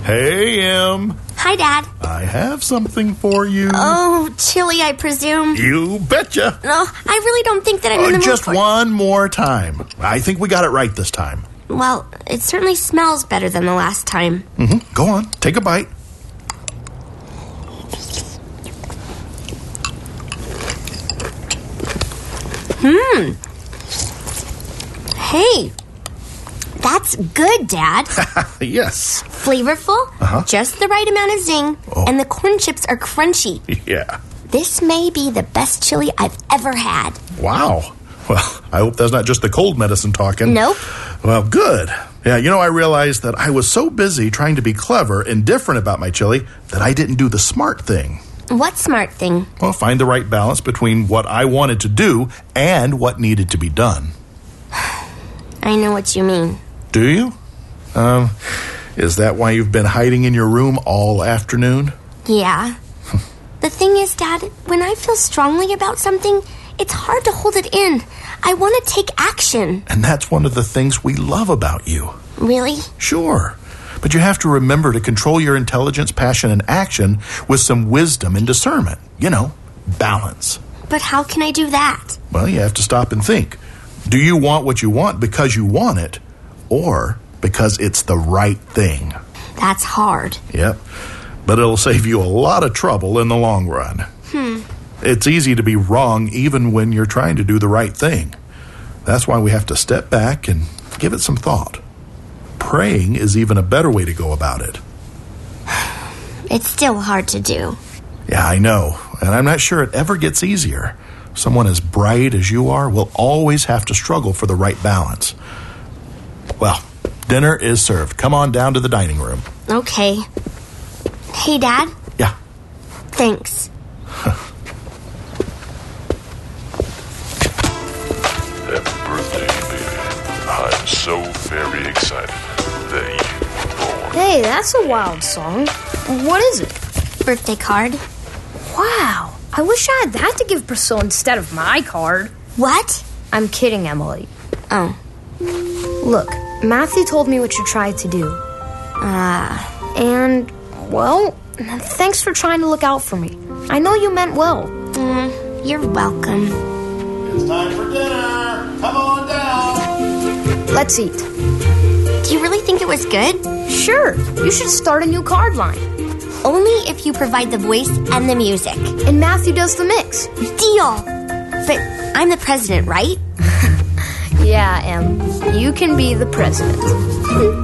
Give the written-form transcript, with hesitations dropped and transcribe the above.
Hey, Em. Hi, Dad. I have something for you. Oh, chili, I presume. You betcha. No, I really don't think that I'm in the mood Just for it. one more time. I think we got it right this time. Well, it certainly smells better than the last time. Go on, take a bite. Hey, that's good, Dad. Yes. Flavorful, just the right amount of zing, and the corn chips are crunchy. Yeah. This may be the best chili I've ever had. Wow. Well, I hope that's not just the cold medicine talking. Nope. Well, good. Yeah, I realized that I was so busy trying to be clever and different about my chili that I didn't do the smart thing. What smart thing? Well, find the right balance between what I wanted to do and what needed to be done. I know what you mean. Do you? Is that why you've been hiding in your room all afternoon? Yeah. The thing is, Dad, when I feel strongly about something, it's hard to hold it in. I want to take action. And that's one of the things we love about you. Really? Sure. But you have to remember to control your intelligence, passion, and action with some wisdom and discernment. Balance. But how can I do that? Well, you have to stop and think. Do you want what you want because you want it, or because it's the right thing? That's hard. Yep. But it'll save you a lot of trouble in the long run. It's easy to be wrong even when you're trying to do the right thing. That's why we have to step back and give it some thought. Praying is even a better way to go about it. It's still hard to do. Yeah, I know. And I'm not sure it ever gets easier. Someone as bright as you are will always have to struggle for the right balance. Well, dinner is served. Come on down to the dining room. Okay. Hey, Dad? Yeah. Thanks. Happy birthday, baby. I'm so very excited that you were born. Hey, that's a wild song. What is it? Birthday card. Wow. I wish I had that to give Priscilla instead of my card. What? I'm kidding, Emily. Oh. Look, Matthew told me what you tried to do. And, well, thanks for trying to look out for me. I know you meant well. You're welcome. It's time for dinner. Come on down. Let's eat. Do you really think it was good? Sure. You should start a new card line. Only if you provide the voice and the music. And Matthew does the mix. Deal. But I'm the president, right? Yeah, Em. You can be the president.